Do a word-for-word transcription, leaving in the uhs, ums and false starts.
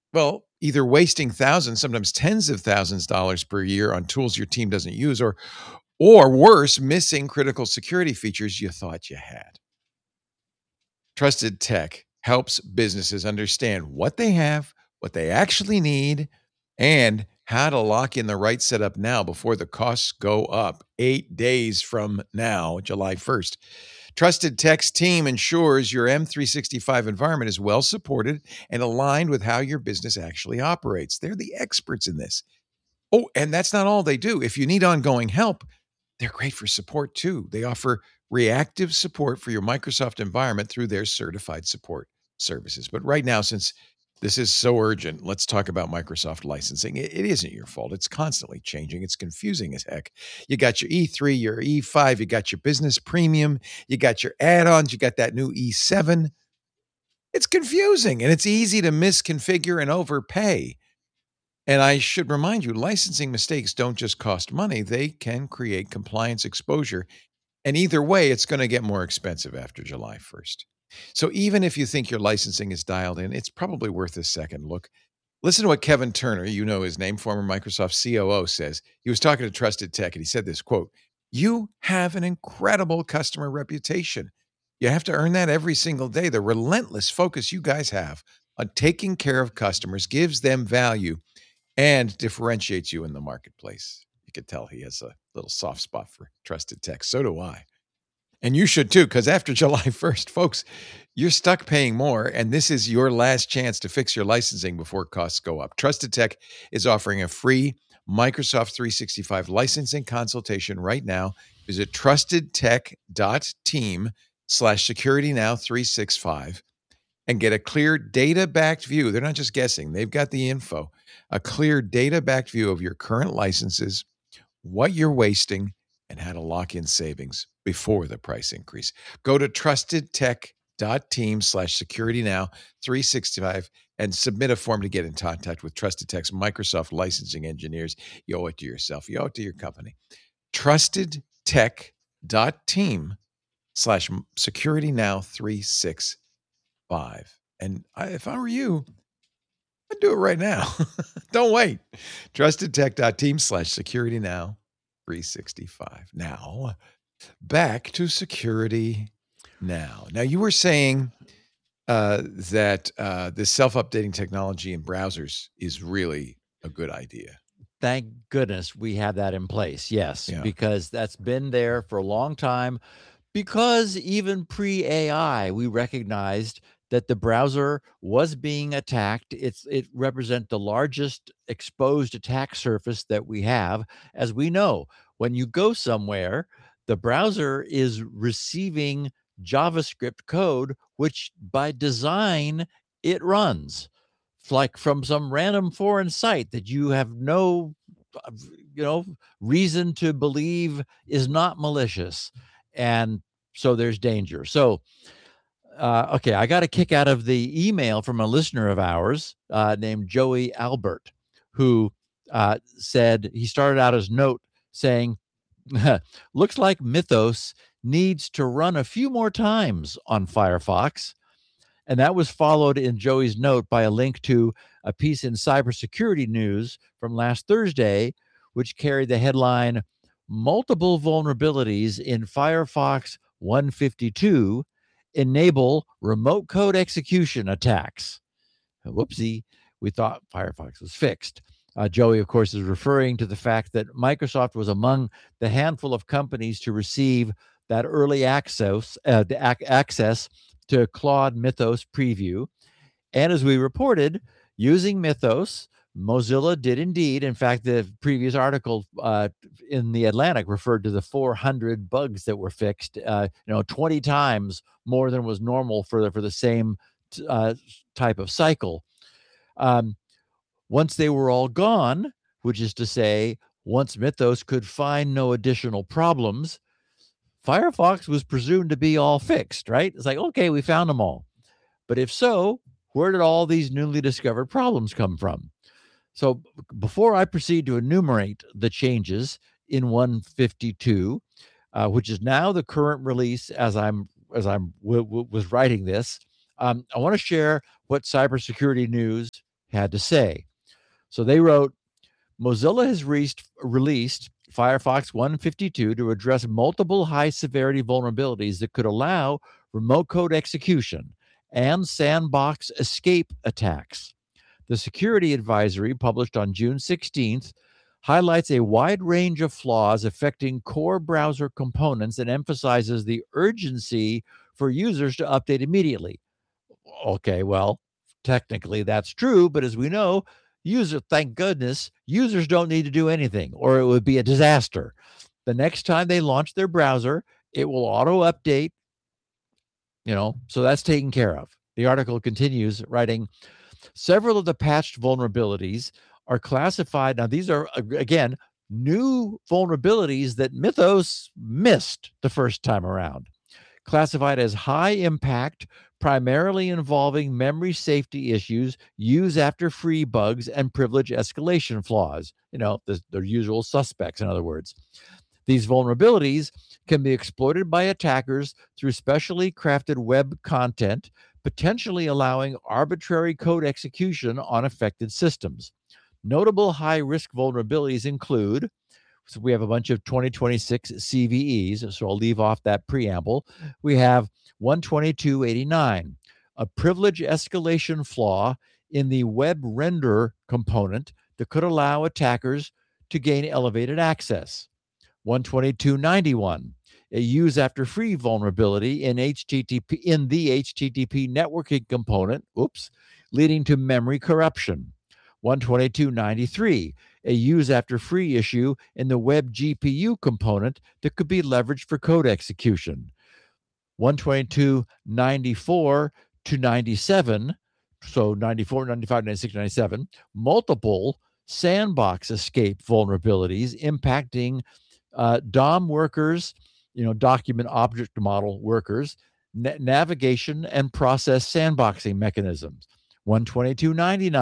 Well, either wasting thousands, sometimes tens of thousands of dollars per year on tools your team doesn't use, or or worse, missing critical security features you thought you had. Trusted Tech helps businesses understand what they have, what they actually need, and how to lock in the right setup now before the costs go up eight days from now, July first. Trusted Tech's team ensures your M three sixty-five environment is well supported and aligned with how your business actually operates. They're the experts in this. Oh, and that's not all they do. If you need ongoing help, they're great for support too. They offer reactive support for your Microsoft environment through their certified support services. But right now, since this is so urgent, let's talk about Microsoft licensing. It, it isn't your fault. It's constantly changing. It's confusing as heck. You got your E three, your E five, you got your business premium, you got your add-ons, you got that new E seven. It's confusing and it's easy to misconfigure and overpay. And I should remind you, licensing mistakes don't just cost money, they can create compliance exposure. And either way, it's going to get more expensive after July first. So even if you think your licensing is dialed in, it's probably worth a second look. Listen to what Kevin Turner, you know his name, former Microsoft C O O, says. He was talking to Trusted Tech, and he said this, quote, "You have an incredible customer reputation. You have to earn that every single day. The relentless focus you guys have on taking care of customers gives them value and differentiates you in the marketplace." You could tell he has a little soft spot for Trusted Tech. So do I. And you should too, because after July first, folks, you're stuck paying more, and this is your last chance to fix your licensing before costs go up. Trusted Tech is offering a free Microsoft three sixty-five licensing consultation right now. Visit trustedtech.team slash security now 365 and get a clear data-backed view. They're not just guessing. They've got the info. A clear data-backed view of your current licenses, what you're wasting, and how to lock in savings before the price increase. Go to trustedtech.team slash security now 365 and submit a form to get in contact with Trusted Tech's Microsoft licensing engineers. You owe it to yourself. You owe it to your company. trustedtech.team slash security now 365. And I, if I were you, I'd do it right now. Don't wait. trustedtech.team slash security now 365. Now, back to security now. Now, you were saying uh, that uh, this self-updating technology in browsers is really a good idea. Thank goodness we have that in place. Yes, Yeah. because that's been there for a long time. Because even pre-A I, we recognized that the browser was being attacked. It's it represents the largest exposed attack surface that we have. As we know, when you go somewhere, the browser is receiving JavaScript code, which by design it runs like from some random foreign site that you have no you know reason to believe is not malicious. And so there's danger. So uh, okay, I got a kick out of the email from a listener of ours uh, named Joey Albert, who uh, said, he started out his note saying, looks like Mythos needs to run a few more times on Firefox. And that was followed in Joey's note by a link to a piece in Cybersecurity News from last Thursday, which carried the headline, "Multiple vulnerabilities in Firefox one fifty-two enable remote code execution attacks." Whoopsie, we thought Firefox was fixed. Uh, Joey, of course, is referring to the fact that Microsoft was among the handful of companies to receive that early access, uh, ac- access to Claude Mythos preview. And as we reported, using Mythos, Mozilla did indeed. In fact, the previous article uh, in the Atlantic referred to the four hundred bugs that were fixed, uh, you know, twenty times more than was normal for the, for the same uh, type of cycle. Um, once they were all gone, which is to say, once Mythos could find no additional problems, Firefox was presumed to be all fixed, right? It's like, okay, we found them all. But if so, where did all these newly discovered problems come from? So before I proceed to enumerate the changes in one fifty-two, uh, which is now the current release as I'm as I'm w- w- was writing this, um, I want to share what Cybersecurity News had to say. So they wrote, Mozilla has reached, released Firefox one fifty-two to address multiple high-severity vulnerabilities that could allow remote code execution and sandbox escape attacks. The security advisory, published on June sixteenth, highlights a wide range of flaws affecting core browser components and emphasizes the urgency for users to update immediately. Okay, well, technically that's true, but as we know, user, thank goodness, users don't need to do anything or it would be a disaster. The next time they launch their browser, it will auto update, you know, so that's taken care of. The article continues writing, several of the patched vulnerabilities are classified. Now, these are, again, new vulnerabilities that Mythos missed the first time around. Classified as high impact, primarily involving memory safety issues, use after free bugs, and privilege escalation flaws. You know, the, the usual suspects, in other words. These vulnerabilities can be exploited by attackers through specially crafted web content, potentially allowing arbitrary code execution on affected systems. Notable high-risk vulnerabilities include, so we have a bunch of twenty twenty-six C V Es, so I'll leave off that preamble. We have one twenty-two eighty-nine, a privilege escalation flaw in the web render component that could allow attackers to gain elevated access. one twenty-two ninety-one, a use after free vulnerability in H T T P in the H T T P networking component, oops, leading to memory corruption. one twenty-two ninety-three, a use after free issue in the web G P U component that could be leveraged for code execution. one twenty-two ninety-four to ninety-seven, so ninety-four, ninety-five, ninety-six, ninety-seven, multiple sandbox escape vulnerabilities impacting uh, D O M workers, you know, document object model workers, na- navigation and process sandboxing mechanisms. one twenty-two ninety-nine